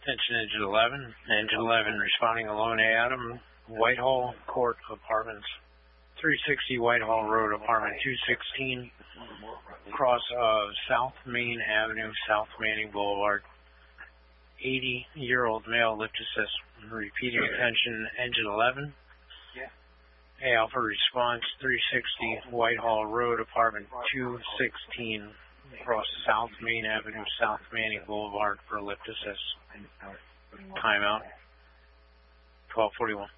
Attention Engine 11. Engine 11 responding alone A Adam, Whitehall Court Apartments, 360 Whitehall Road, Apartment 216, across South Main Avenue, South Manning Boulevard. 80-year-old male lift assist. Repeating attention Engine 11. A Alpha response 360 Whitehall Road, Apartment 216, across South Main Avenue, South Manning Boulevard for lift assist. Timeout 12:41.